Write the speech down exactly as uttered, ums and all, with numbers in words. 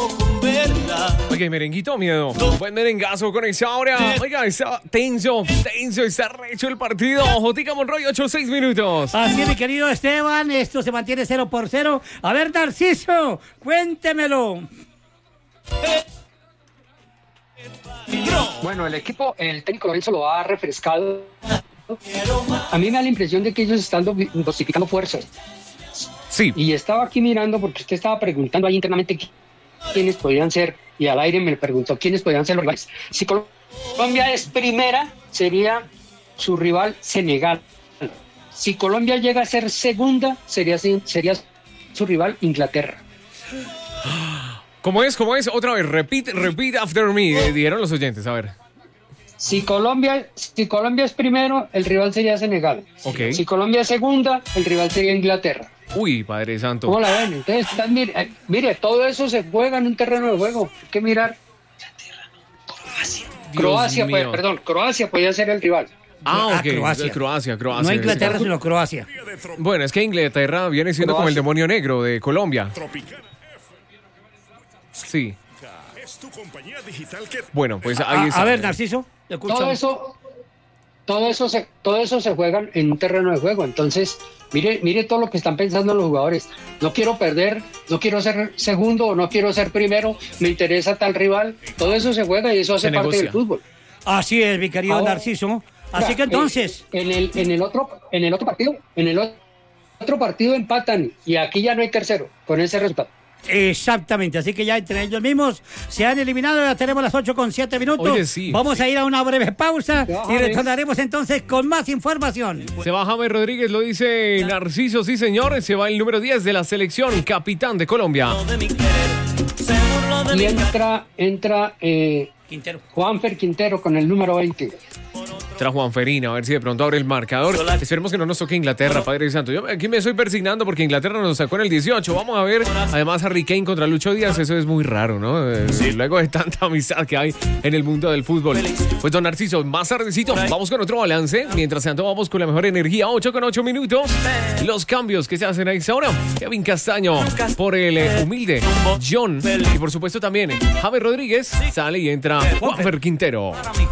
Oiga, merenguito, miedo. Buen merengazo con esa hora. Oiga, está tenso, tenso, está recho el partido. Jotica Monroy, ocho seis minutos. Así es, mi querido Esteban, esto se mantiene cero por cero. A ver, Narciso, cuéntemelo. Bueno, el equipo, el técnico Lorenzo lo ha refrescado. A mí me da la impresión de que ellos están dosificando fuerzas. Sí. Y estaba aquí mirando porque usted estaba preguntando ahí internamente quiénes podían ser, y al aire me preguntó quiénes podían ser los rivales. Si Colombia es primera, sería su rival Senegal. Si Colombia llega a ser segunda, sería, sería su rival Inglaterra. ¿Cómo es? ¿Cómo es? Otra vez, repeat, repeat after me, eh, dijeron los oyentes, a ver. Si Colombia, si Colombia es primero, el rival sería Senegal. Okay. Si Colombia es segunda, el rival sería Inglaterra. Uy, Padre Santo. ¿Cómo la ven? Entonces, están, mire, mire, todo eso se juega en un terreno de juego. Hay que mirar. Croacia, pues, perdón, Croacia podía ser el rival. Ah, ok. Ah, Croacia. Croacia, Croacia. No Inglaterra, sino Croacia. Bueno, es que Inglaterra viene siendo Croacia. como el demonio negro de Colombia. Sí. Bueno, pues ahí A, está. a ver, Narciso, te escucho. Todo eso, todo eso se, todo eso se juega en un terreno de juego. Entonces, mire, mire todo lo que están pensando los jugadores. No quiero perder, no quiero ser segundo, no quiero ser primero, me interesa tal rival. Todo eso se juega y eso hace Se parte negocia. del fútbol. Así es, mi querido Ahora, Narciso. Así Mira, que entonces, eh, en el, en el otro, en el otro partido, en el otro partido empatan y aquí ya no hay tercero con ese resultado. exactamente, así que ya entre ellos mismos se han eliminado, ya tenemos las ocho con siete minutos. Oye, sí. Vamos a ir a una breve pausa y James. retornaremos entonces con más información. Se va James Rodríguez, lo dice Narciso, sí señor. Se va el número diez de la selección, capitán de Colombia. Y entra, entra eh, Quintero. Juanfer Quintero con el número veinte. Tras Juanferina, a ver si de pronto abre el marcador. Esperemos que no nos toque Inglaterra, Padre Santo. Yo aquí me estoy persignando porque Inglaterra nos sacó en el dieciocho. Vamos a ver, además, Harry Kane contra Lucho Díaz. Eso es muy raro, ¿no? Eh, luego de tanta amistad que hay en el mundo del fútbol. Pues, don Narciso, más tardecito, vamos con otro balance. Mientras tanto, vamos con la mejor energía. ocho con ocho minutos. Los cambios que se hacen a esta hora. Kevin Castaño por el eh, humilde John. Y por supuesto también James Rodríguez sale y entra Juanfer Quintero.